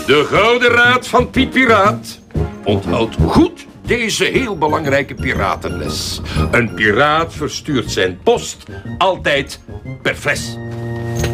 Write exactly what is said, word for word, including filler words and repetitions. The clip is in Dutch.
De Gouden Raad van Piet Piraat onthoudt goed deze heel belangrijke piratenles. Een piraat verstuurt zijn post altijd per fles.